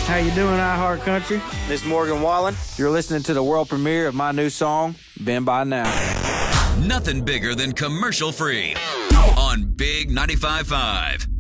How you doing, iHeart Country? This is Morgan Wallen. You're listening to the world premiere of my new song, Been By Now. Nothing bigger than commercial free on Big 95.5.